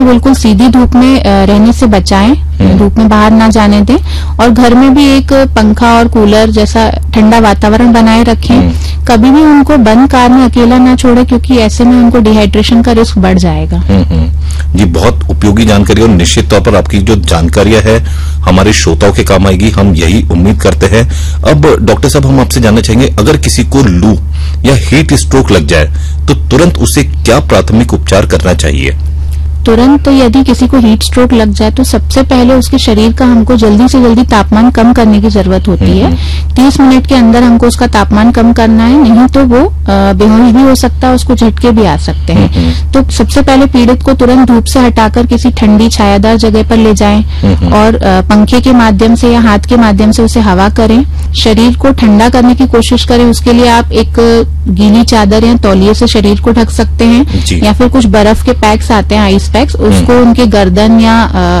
बिल्कुल सीधी धूप में रहने से बचाएं, धूप में बाहर ना जाने दें, और घर में भी एक पंखा और कूलर जैसा ठंडा वातावरण बनाए रखें। कभी भी उनको बंद कार में अकेला ना छोड़े, क्योंकि ऐसे में उनको डिहाइड्रेशन का रिस्क बढ़ जाएगा। जी, बहुत उपयोगी जानकारी, और निश्चित तौर पर आपकी जो जानकारियां है हमारे श्रोताओं के काम आएगी, हम यही उम्मीद करते हैं। अब डॉक्टर साहब, हम आपसे जानना चाहेंगे, अगर किसी को लू या हीट स्ट्रोक लग जाए तो तुरंत उसे क्या प्राथमिक उपचार करना चाहिए? तुरंत यदि किसी को हीट स्ट्रोक लग जाए तो सबसे पहले उसके शरीर का हमको जल्दी से जल्दी तापमान कम करने की जरूरत होती है। 30 मिनट के अंदर हमको उसका तापमान कम करना है, नहीं तो वो बेहोश भी हो सकता है, उसको झटके भी आ सकते हैं। तो सबसे पहले पीड़ित को तुरंत धूप से हटाकर किसी ठंडी छायादार जगह पर ले जाएं और पंखे के माध्यम से या हाथ के माध्यम से उसे हवा करें। शरीर को ठंडा करने की कोशिश करें। उसके लिए आप एक गीली चादर या तौलिए से शरीर को ढक सकते हैं, या फिर कुछ बर्फ के पैक्स आते हैं, आइस पैक्स, उसको उनके गर्दन या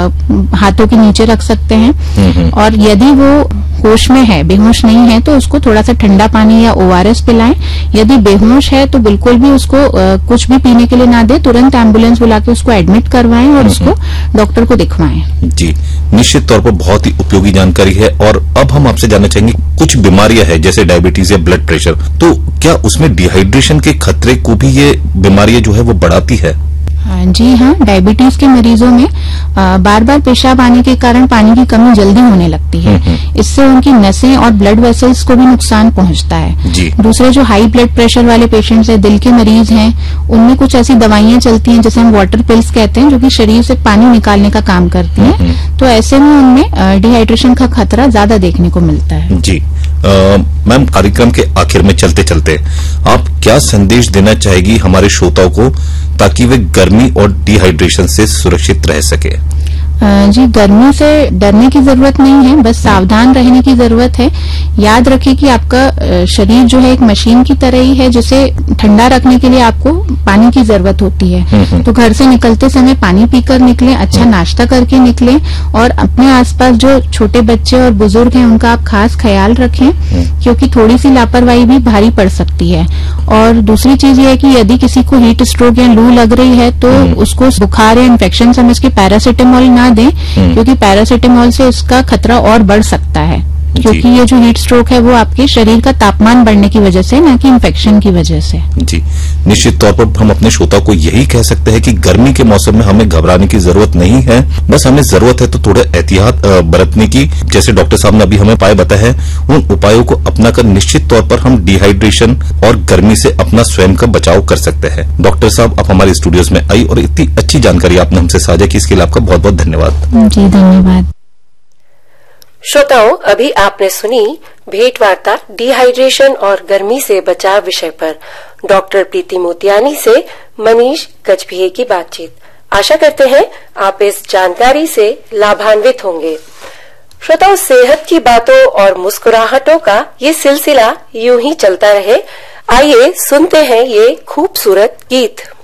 हाथों के नीचे रख सकते हैं। और यदि वो होश में है, बेहोश नहीं है, तो उसको थोड़ा सा ठंडा पानी या ORS पिलाएं। यदि बेहोश है तो बिल्कुल भी उसको कुछ भी पीने के लिए ना दे, तुरंत एम्बुलेंस बुला के उसको एडमिट करवाएं और उसको डॉक्टर को दिखवाएं। जी, निश्चित तौर पर बहुत ही उपयोगी जानकारी है। और अब हम आपसे जानना चाहेंगे, कुछ बीमारियां हैं जैसे डायबिटीज या ब्लड प्रेशर, तो क्या उसमें डिहाइड्रेशन के खतरे को भी ये बीमारियां जो है वो बढ़ाती है? जी हाँ, डायबिटीज के मरीजों में बार बार पेशाब आने के कारण पानी की कमी जल्दी होने लगती है। इससे उनकी नसें और ब्लड वेसल्स को भी नुकसान पहुंचता है। दूसरे जो हाई ब्लड प्रेशर वाले पेशेंट्स हैं, दिल के मरीज हैं, उनमें कुछ ऐसी दवाइयां चलती हैं जिसे हम वाटर पिल्स कहते हैं, जो कि शरीर से पानी निकालने का काम करती हैं। तो ऐसे में उनमें डिहाइड्रेशन का खतरा ज्यादा देखने को मिलता है। जी मैम, कार्यक्रम के आखिर में चलते चलते आप क्या संदेश देना चाहेगी हमारे श्रोताओं को, ताकि वे गर्मी और डिहाइड्रेशन से सुरक्षित रह सके? जी, गर्मी से डरने की जरूरत नहीं है, बस सावधान रहने की जरूरत है। याद रखिए कि आपका शरीर जो है एक मशीन की तरह ही है, जिसे ठंडा रखने के लिए आपको पानी की जरूरत होती है। तो घर से निकलते समय पानी पीकर निकलें, अच्छा नाश्ता करके निकलें, और अपने आसपास जो छोटे बच्चे और बुजुर्ग हैं उनका आप खास ख्याल रखें, क्योंकि थोड़ी सी लापरवाही भी भारी पड़ सकती है। और दूसरी चीज ये है कि यदि किसी को हीट स्ट्रोक या लू लग रही है तो उसको बुखार या इन्फेक्शन समझ के पैरासिटामोल ना दें, क्योंकि पैरासिटामोल से इसका खतरा और बढ़ सकता है। क्योंकि ये जो हीट स्ट्रोक है वो आपके शरीर का तापमान बढ़ने की वजह से, न कि इन्फेक्शन की वजह से। जी, निश्चित तौर पर हम अपने श्रोताओं को यही कह सकते हैं कि गर्मी के मौसम में हमें घबराने की जरूरत नहीं है, बस हमें जरूरत है तो थोड़ा एहतियात बरतने की। जैसे डॉक्टर साहब ने अभी हमें उपाय बताए हैं, उन उपायों को अपनाकर निश्चित तौर पर हम डिहाइड्रेशन और गर्मी से अपना स्वयं का बचाव कर सकते हैं। डॉक्टर साहब, आप हमारे स्टूडियोज में आई और इतनी अच्छी जानकारी आपने हमसे साझा की, इसके लिए आपका बहुत बहुत धन्यवाद। जी, धन्यवाद। श्रोताओं, अभी आपने सुनी भेंट वार्ता डिहाइड्रेशन और गर्मी से बचाव विषय पर डॉक्टर प्रीति मोतियानी से मनीष गजभिये की बातचीत। आशा करते हैं आप इस जानकारी से लाभान्वित होंगे। श्रोताओं, सेहत की बातों और मुस्कुराहटों का ये सिलसिला यूं ही चलता रहे। आइए सुनते हैं ये खूबसूरत गीत।